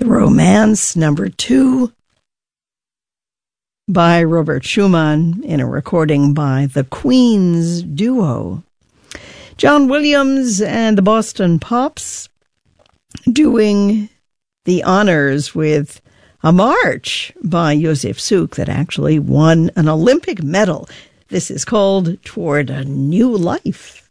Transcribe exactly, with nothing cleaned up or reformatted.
The Romance, number two, by Robert Schumann in a recording by the Queens Duo. John Williams and the Boston Pops doing the honors with a march by Josef Suk that actually won an Olympic medal. This is called Toward a New Life.